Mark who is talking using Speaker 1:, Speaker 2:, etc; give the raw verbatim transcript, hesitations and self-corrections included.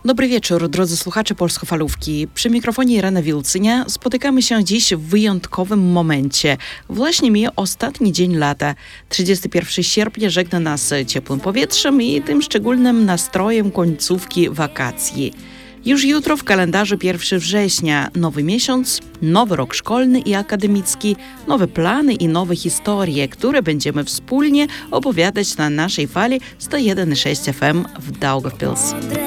Speaker 1: Dobry wieczór, drodzy słuchacze Polskofalówki. Przy mikrofonie Irena Wilcynia. Spotykamy się dziś w wyjątkowym momencie. Właśnie mija ostatni dzień lata. trzydziestego pierwszego sierpnia żegna nas ciepłym powietrzem i tym szczególnym nastrojem końcówki wakacji. Już jutro w kalendarzu pierwszego września nowy miesiąc, nowy rok szkolny i akademicki, nowe plany i nowe historie, które będziemy wspólnie opowiadać na naszej fali sto jeden i sześć F M w Daugavpils.